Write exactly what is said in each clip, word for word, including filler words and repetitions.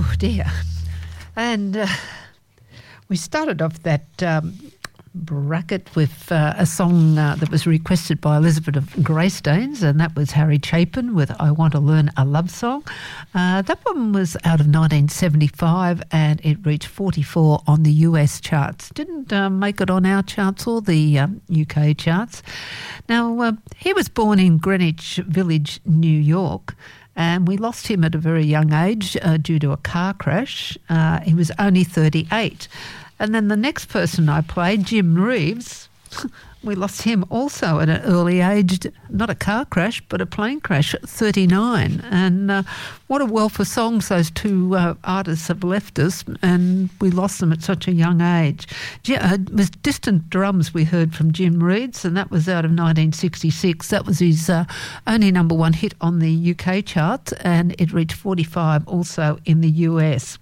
Oh, dear. And uh, we started off that um, bracket with uh, a song uh, that was requested by Elizabeth of Greystanes, and that was Harry Chapin with I Want to Learn a Love Song. Uh, that one was out of nineteen seventy-five, and it reached forty-four on the U S charts. Didn't uh, make it on our charts or the um, U K charts. Now, uh, he was born in Greenwich Village, New York, and we lost him at a very young age uh, due to a car crash. Uh, he was only thirty-eight. And then the next person I played, Jim Reeves, we lost him also at an early age, not a car crash, but a plane crash at thirty-nine. And uh, what a wealth of songs those two uh, artists have left us, and we lost them at such a young age. Uh, it was Distant Drums we heard from Jim Reeves, and that was out of nineteen sixty-six. That was his uh, only number one hit on the U K charts, and it reached forty-five also in the U S.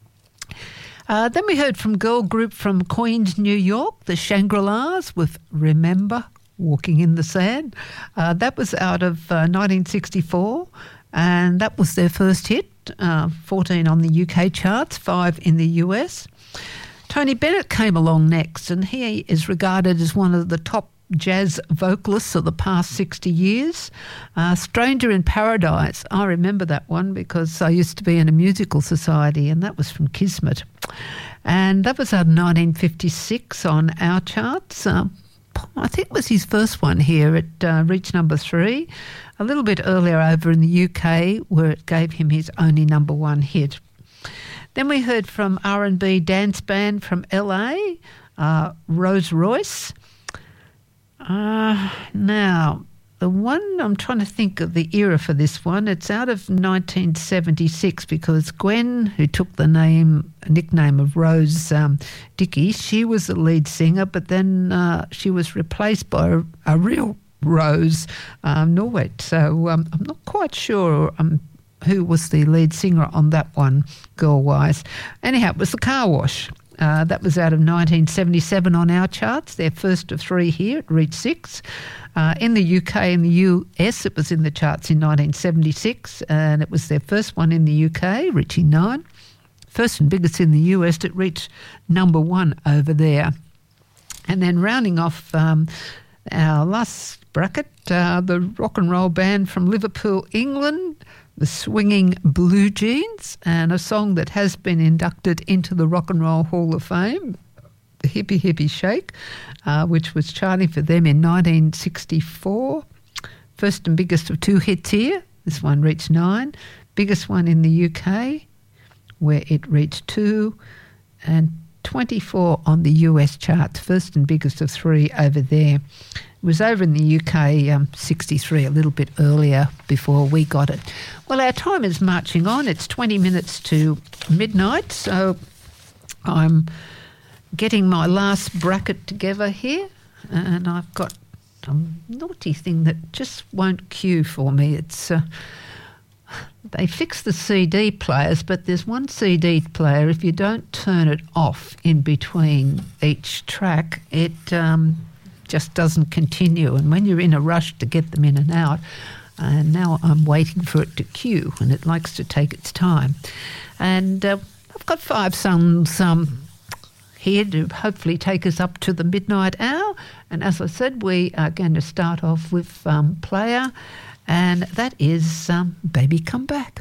Uh, then we heard from girl group from Queens, New York, the Shangri-Las, with Remember, Walking in the Sand. Uh, that was out of uh, nineteen sixty-four, and that was their first hit, uh, fourteen on the U K charts, five in the U S. Tony Bennett came along next, and he is regarded as one of the top jazz vocalists of the past sixty years. Uh, Stranger in Paradise, I remember that one because I used to be in a musical society, and that was from Kismet. And that was out of nineteen fifty-six on our charts. Uh, I think it was his first one here. It uh, reached number three. A little bit earlier over in the U K, where it gave him his only number one hit. Then we heard from R and B dance band from L A, uh, Rose Royce. Uh, now, the one, I'm trying to think of the era for this one. It's out of nineteen seventy-six because Gwen, who took the name, nickname of Rose um, Dickey, she was the lead singer, but then uh, she was replaced by a, a real Rose um, Norwet. So um, I'm not quite sure um, who was the lead singer on that one, girl-wise. Anyhow, it was the Car Wash. Uh, that was out of nineteen seventy-seven on our charts, their first of three here. It reached six. Uh, in the U K and the U S, it was in the charts in nineteen seventy-six, and it was their first one in the U K, reaching nine. First and biggest in the U S, it reached number one over there. And then rounding off um, our last bracket, uh, the rock and roll band from Liverpool, England, the Swinging Blue Jeans, and a song that has been inducted into the Rock and Roll Hall of Fame, the Hippie Hippie Shake, uh, which was charting for them in nineteen sixty-four. First and biggest of two hits here. This one reached nine. Biggest one in the U K, where it reached two, and twenty-four on the U S charts. First and biggest of three over there. It was over in the U K, um, sixty-three, a little bit earlier before we got it. Well, our time is marching on. It's twenty minutes to midnight, so I'm getting my last bracket together here, and I've got a naughty thing that just won't cue for me. It's uh, they fix the C D players, but there's one C D player, if you don't turn it off in between each track, it um, just doesn't continue. And when you're in a rush to get them in and out, and now I'm waiting for it to cue, and it likes to take its time. And uh, I've got five songs um, here to hopefully take us up to the midnight hour. And as I said, we are going to start off with um, Player, and that is um, Baby Come Back.